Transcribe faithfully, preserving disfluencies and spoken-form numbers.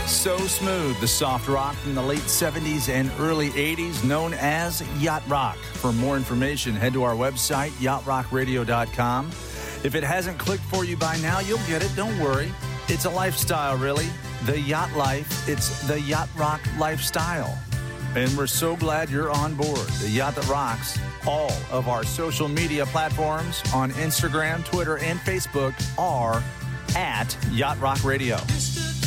So smooth, the soft rock from the late seventies and early eighties, known as yacht rock. For more information, head to our website, yacht rock radio dot com. If it hasn't clicked for you by now, you'll get it. Don't worry. It's a lifestyle, really. The yacht life. It's the yacht rock lifestyle. And we're so glad you're on board. The Yacht That Rocks. All of our social media platforms on Instagram, Twitter, and Facebook are at Yacht Rock Radio.